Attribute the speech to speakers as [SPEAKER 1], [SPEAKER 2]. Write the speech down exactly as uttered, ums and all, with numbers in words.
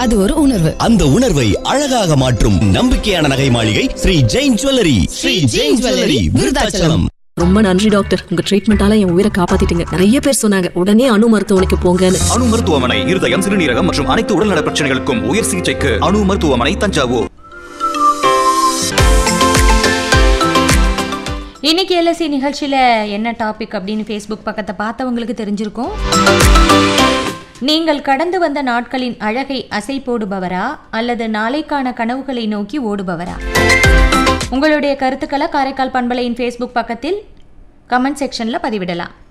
[SPEAKER 1] அது ஒரு உணர்வு.
[SPEAKER 2] அந்த உணர்வை அழகாக மாற்றும் நம்பிக்கையான நகை மாளிகை ஸ்ரீ ஜெயின் ஜுவல்லரி. ஸ்ரீ ஜெயின் ஜுவல்லரி, விருதாச்சலம்.
[SPEAKER 3] ரொம்ப நன்றி டாக்டர், உங்க ட்ரீட்மெண்டால என் உயிரை காப்பாத்திட்டீங்க. நிறைய பேர் சொன்னாங்க உடனே அணு மருத்துவமனைக்கு போங்கன்னு.
[SPEAKER 4] அணு மருத்துவமனை இருதயம், சிறுநீரகம் மற்றும் அனைத்து உடல்நல பிரச்சனைகளுக்கும் உயர் சிகிச்சைக்கு அணு மருத்துவமனை, தஞ்சாவூர்.
[SPEAKER 5] இன்னைக்கு எல்எஸ்சி நிகழ்ச்சியில் என்ன டாபிக் அப்படின்னு ஃபேஸ்புக் பக்கத்தை பார்த்தவங்களுக்கு தெரிஞ்சிருக்கும். நீங்கள் கடந்து வந்த நாட்களின் அழகை அசை போடுபவரா அல்லது நாளைக்கான கனவுகளை நோக்கி ஓடுபவரா? உங்களுடைய கருத்துக்களை காரைக்கால் பண்பலையின் ஃபேஸ்புக் பக்கத்தில் கமெண்ட் செக்ஷனில் பதிவிடலாம்.